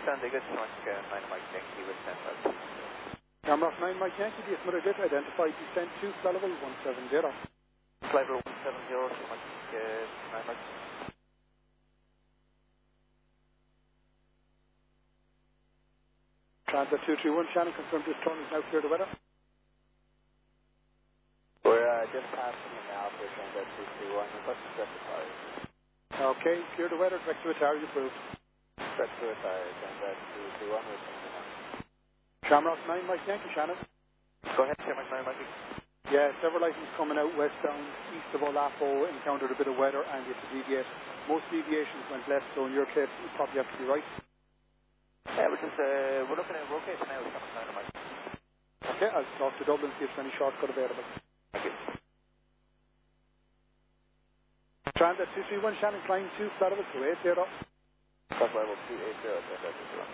Stand good, Mike 9 Mike Yankee with 10 miles. Shamrock 9 Mike Yankee, the Mother Data, identified descent to flight level 170. Flight level 170, Mike 9 Mike. Transat 231, Shannon, confirmed this turn is now clear to weather. We're just passing it now for Transat 231, requesting direct to tires. Okay, clear to weather, direct to Atari approved. Direct to tires, Transat 231, we're sending it out. Shamrock 9 Mike Yankee, Shannon. Go ahead, Shamrock 9 Mike. Yeah, several items coming out westbound, east of Olapo, encountered a bit of weather and you have to deviate. Most deviations went left, so in your case, you probably have to be right. Yeah, we're looking at rotation now, Shamrock 9 Mike. Okay, I'll talk to Dublin, see if there's any shortcut available. Thank you. Transat 231, Shannon, climb 2, flight level 280. Flight level 280, Transat 231.